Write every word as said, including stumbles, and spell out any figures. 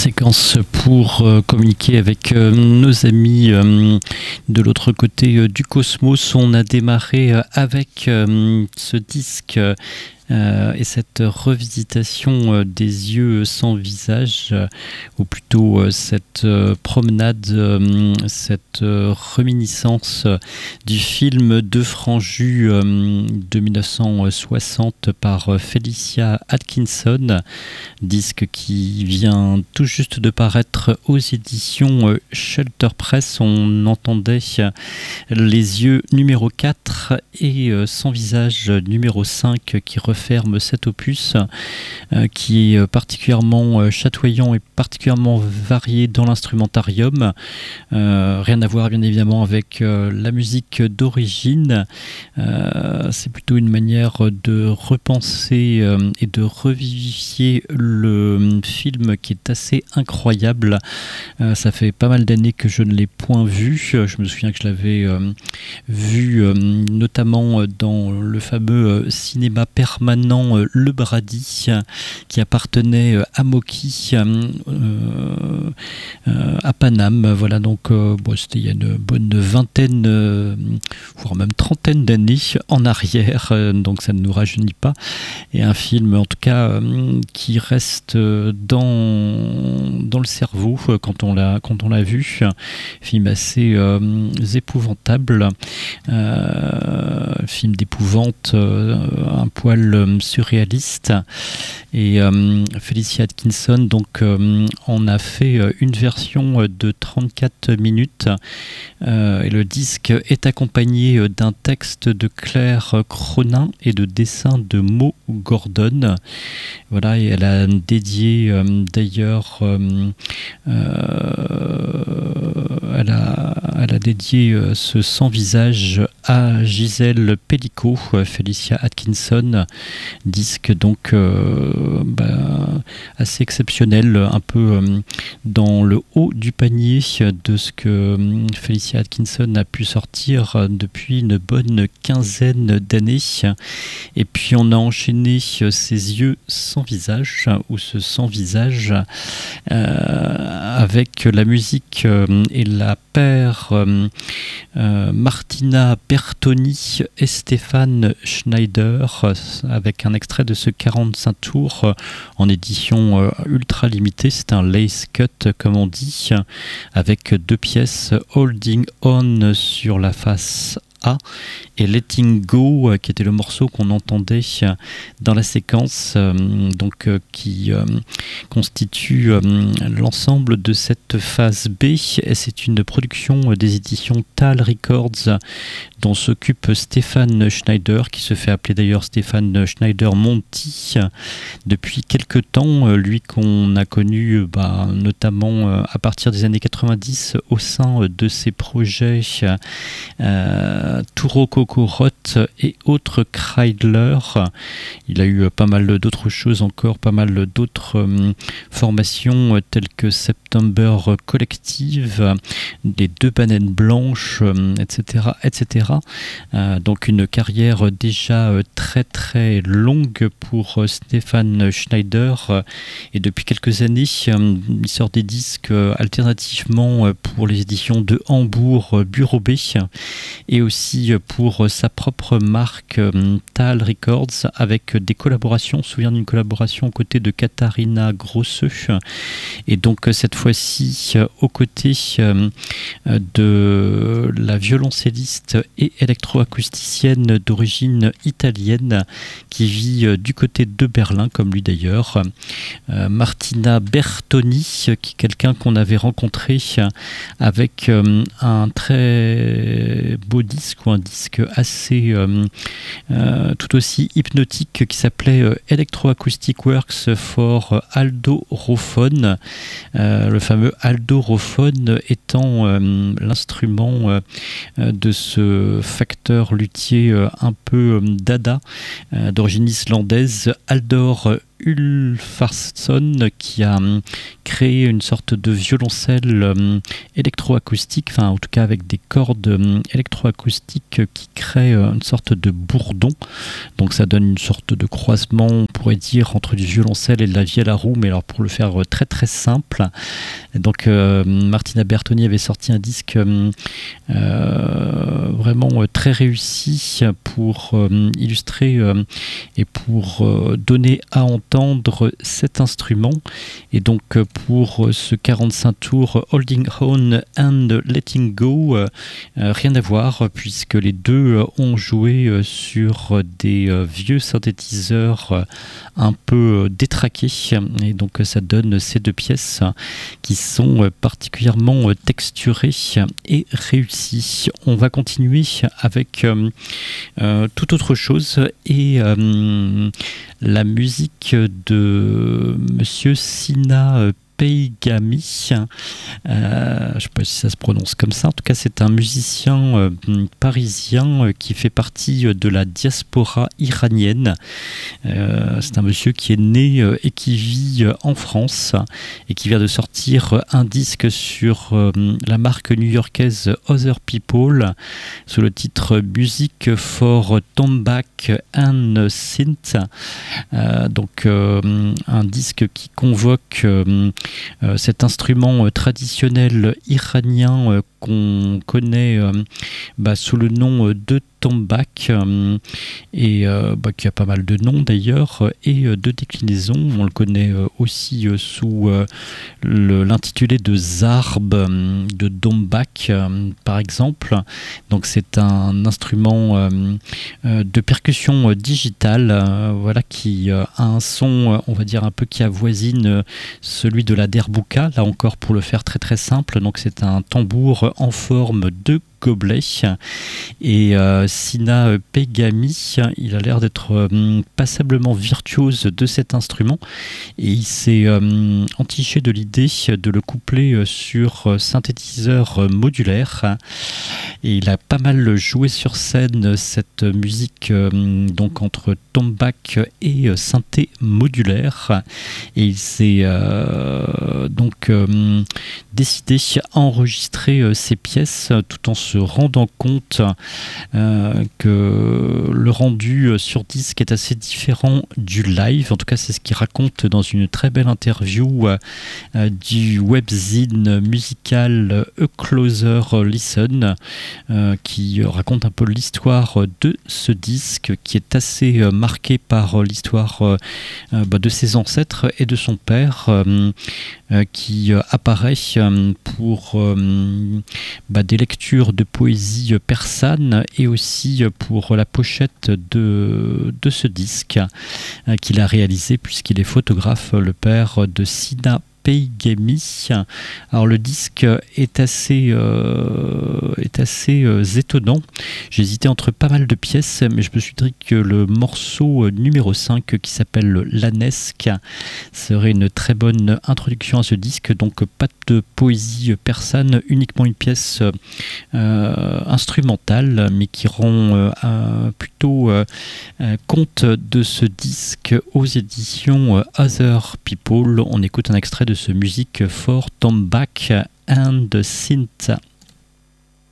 Séquence pour euh, communiquer avec euh, nos amis euh, de l'autre côté euh, du cosmos. On a démarré euh, avec euh, ce disque euh, et cette revisitation euh, des yeux sans visage, euh, ou plutôt euh, cette euh, promenade, euh, cette euh, réminiscence euh, du film De Franju euh, de mille neuf cent soixante par euh, Felicia Atkinson, disque qui vient tout juste de paraître aux éditions euh, Shelter Press. On entendait euh, Les yeux numéro quatre et euh, Sans visage numéro cinq qui referme cet opus euh, qui est particulièrement euh, chatoyant et particulièrement varié dans l'instrumentarium. Euh, rien à voir bien évidemment avec euh, la musique d'origine. Euh, c'est plutôt une manière de repenser euh, et de revivifier le film qui est assez incroyable. Euh, ça fait pas mal d'années que je ne l'ai point vu. Je me souviens que je l'avais euh, vu euh, notamment dans le fameux euh, cinéma permanent euh, Le Brady, qui appartenait euh, à Moki euh, euh, à Paname. Voilà, donc euh, bon, c'était il y a une bonne vingtaine, euh, voire même trentaine d'années en arrière, euh, donc ça ne nous rajeunit pas. Et un film en tout cas euh, qui reste dans, dans le cerveau euh, quand on l'a, quand on l'a vu. Un film assez euh, épouvantable, euh, film d'épouvante, euh, un poil euh, surréaliste. Et euh, Felicia Atkinson donc euh, on a fait une version de trente-quatre minutes euh, et le disque est accompagné d'un texte de Claire Cronin et de dessins de Mo Gordon. Voilà, et elle a dédié euh, d'ailleurs euh, euh, elle, a, elle a dédié euh, ce sans visage à Gisèle Pellicot, euh, Felicia Atkinson, disque donc euh, bah, assez exceptionnel, un peu euh, dans le haut du panier de ce que euh, Felicia Atkinson a pu sortir euh, depuis une bonne quinzaine d'années. Et puis on a enchaîné euh, Ses yeux sans visage, ou ce sans visage, euh, avec la musique euh, et la paire euh, euh, Martina Bertoni et Stéphane Schneider, euh, avec un extrait de ce quarante-cinq tours euh, en édition euh, ultra limitée. C'est un lace cut comme on dit, avec deux pièces, Holding On sur la face A et Letting Go, euh, qui était le morceau qu'on entendait euh, dans la séquence, euh, donc euh, qui euh, constitue euh, l'ensemble de cette phase B. Et c'est une production euh, des éditions Tal Records, dont s'occupe Stéphane Schneider, qui se fait appeler d'ailleurs Stéphane Schneider Monty depuis quelque temps, euh, lui qu'on a connu euh, bah, notamment euh, à partir des années quatre-vingt-dix au sein euh, de ses projets euh, Turo Kokorot et autres Kreidler. Il a eu pas mal d'autres choses encore, pas mal d'autres euh, formations euh, telles que September Collective, les deux bananes blanches, euh, et cetera, et cetera. Euh, donc une carrière déjà euh, très très longue pour euh, Stéphane Schneider, euh, et depuis quelques années euh, il sort des disques euh, alternativement euh, pour les éditions de Hambourg euh, Bureau B, et aussi pour sa propre marque euh, Tal Records, avec des collaborations. On se souvient d'une collaboration aux côtés de Katharina Grosse, et donc cette fois-ci euh, aux côtés euh, de la violoncelliste et électroacousticienne d'origine italienne qui vit euh, du côté de Berlin, comme lui d'ailleurs, euh, Martina Bertoni, qui est quelqu'un qu'on avait rencontré avec euh, un très beau disque, ou un disque assez euh, euh, tout aussi hypnotique, qui s'appelait euh, Electroacoustic Works for Aldo Rophone, euh, le fameux Aldo Rophone étant euh, l'instrument euh, de ce facteur luthier euh, un peu euh, dada, euh, d'origine islandaise, Aldor Ulfarsson qui a euh, créé une sorte de violoncelle euh, électroacoustique, enfin en tout cas avec des cordes euh, électroacoustiques qui créent euh, une sorte de bourdon. Donc ça donne une sorte de croisement, on pourrait dire, entre du violoncelle et de la vielle à roue, mais alors pour le faire euh, très très simple. Et donc euh, Martina Bertoni avait sorti un disque euh, euh, vraiment euh, très réussi pour euh, illustrer euh, et pour euh, donner à entendre cet instrument. Et donc euh, pour ce quarante-cinq tours Holding On and Letting Go, euh, euh, rien à voir puisque les deux euh, ont joué euh, sur des euh, vieux synthétiseurs euh, un peu euh, détraqués, et donc euh, ça donne ces deux pièces euh, qui sont euh, particulièrement euh, texturées et réussies. On va continuer avec euh, euh, toute autre chose et euh, la musique de Monsieur Sina Peigami. Euh, je ne sais pas si ça se prononce comme ça. En tout cas, c'est un musicien euh, parisien euh, qui fait partie de la diaspora iranienne. Euh, c'est un monsieur qui est né euh, et qui vit euh, en France et qui vient de sortir euh, un disque sur euh, la marque new-yorkaise Other People sous le titre Music for Tombak and Synth. Euh, donc euh, un disque qui convoque euh, euh, cet instrument euh, traditionnel iranien euh, qu'on connaît euh, bah, sous le nom euh, de tombak euh, et euh, bah, qui a pas mal de noms d'ailleurs et euh, de déclinaisons. On le connaît euh, aussi euh, sous euh, le, l'intitulé de zarb, euh, de dombak euh, par exemple. Donc c'est un instrument euh, euh, de percussion euh, digitale euh, voilà, qui euh, a un son, euh, on va dire un peu qui avoisine euh, celui de la derbuka, là encore pour le faire très très simple. Donc c'est un tambour en forme de gobelet et euh, Sina Peigami, il a l'air d'être euh, passablement virtuose de cet instrument et il s'est euh, entiché de l'idée de le coupler euh, sur euh, synthétiseur euh, modulaire et il a pas mal joué sur scène cette musique euh, donc entre tombak et euh, synthé modulaire et il s'est euh, donc euh, décidé à enregistrer euh, ses pièces tout en se rendant compte euh, que le rendu sur disque est assez différent du live. En tout cas, c'est ce qu'il raconte dans une très belle interview euh, du webzine musical A Closer Listen euh, qui raconte un peu l'histoire de ce disque qui est assez euh, marqué par l'histoire euh, bah, de ses ancêtres et de son père euh, euh, qui euh, apparaît euh, pour euh, bah, des lectures de poésie persane et aussi pour la pochette de, de ce disque euh, qu'il a réalisé puisqu'il est photographe, le père de Sina Peigami. Alors le disque est assez, euh, est assez euh, étonnant. J'ai hésité entre pas mal de pièces, mais je me suis dit que le morceau numéro cinq qui s'appelle L'Anesque serait une très bonne introduction à ce disque. Donc pas de poésie persane, uniquement une pièce euh, instrumentale, mais qui rend euh, plutôt euh, compte de ce disque aux éditions Other People. On écoute un extrait de ce Music for Tombak and Synth.